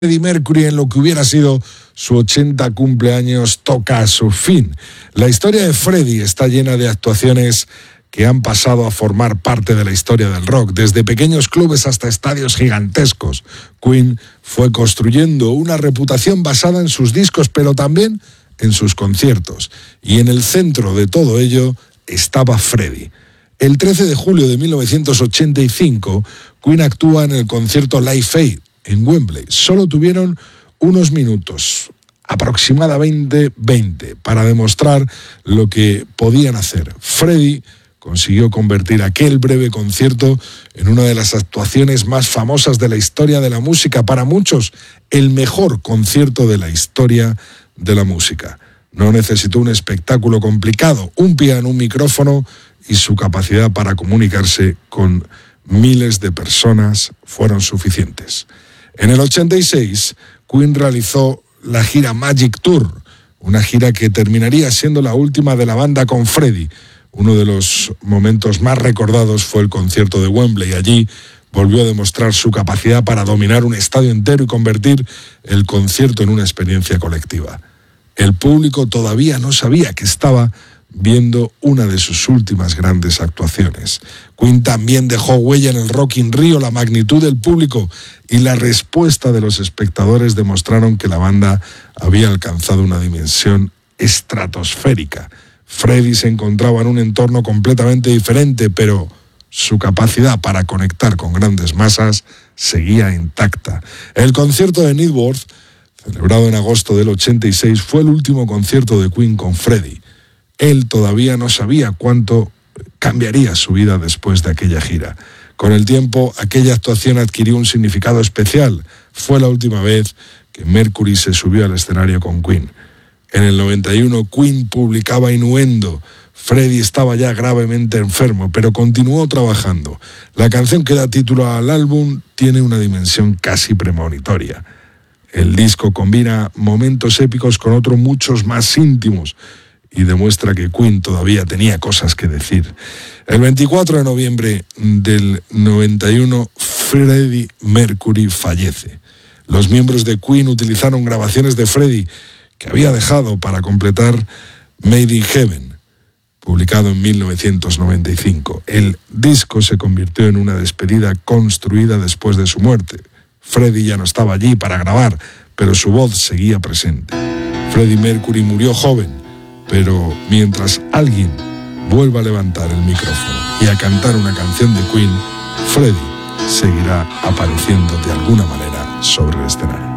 Freddie Mercury, en lo que hubiera sido su 80 cumpleaños, toca a su fin. La historia de Freddie está llena de actuaciones que han pasado a formar parte de la historia del rock, desde pequeños clubes hasta estadios gigantescos. Queen fue construyendo una reputación basada en sus discos, pero también en sus conciertos. Y en el centro de todo ello estaba Freddie. El 13 de julio de 1985, Queen actúa en el concierto Live Aid en Wembley. Solo tuvieron unos minutos, aproximadamente 20, para demostrar lo que podían hacer. Freddie consiguió convertir aquel breve concierto en una de las actuaciones más famosas de la historia de la música. Para muchos, el mejor concierto de la historia de la música. No necesitó un espectáculo complicado, un piano, un micrófono y su capacidad para comunicarse con miles de personas fueron suficientes. En el 86, Queen realizó la gira Magic Tour, una gira que terminaría siendo la última de la banda con Freddie. Uno de los momentos más recordados fue el concierto de Wembley. Allí volvió a demostrar su capacidad para dominar un estadio entero y convertir el concierto en una experiencia colectiva. El público todavía no sabía que estaba viendo una de sus últimas grandes actuaciones. Queen también dejó huella en el Rock in Rio. La magnitud del público y la respuesta de los espectadores demostraron que la banda había alcanzado una dimensión estratosférica. Freddie se encontraba en un entorno completamente diferente, pero su capacidad para conectar con grandes masas seguía intacta. El concierto de Knebworth, celebrado en agosto del 86, fue el último concierto de Queen con Freddie. Él todavía no sabía cuánto cambiaría su vida después de aquella gira. Con el tiempo, aquella actuación adquirió un significado especial. Fue la última vez que Mercury se subió al escenario con Queen. En el 91, Queen publicaba Innuendo. Freddie estaba ya gravemente enfermo, pero continuó trabajando. La canción que da título al álbum tiene una dimensión casi premonitoria. El disco combina momentos épicos con otros muchos más íntimos y demuestra que Queen todavía tenía cosas que decir. El 24 de noviembre del 91, Freddie Mercury fallece. Los miembros de Queen utilizaron grabaciones de Freddie que había dejado para completar Made in Heaven, publicado en 1995. El disco se convirtió en una despedida construida después de su muerte. Freddie ya no estaba allí para grabar, pero su voz seguía presente. Freddie Mercury murió joven, pero mientras alguien vuelva a levantar el micrófono y a cantar una canción de Queen, Freddie seguirá apareciendo de alguna manera sobre el escenario.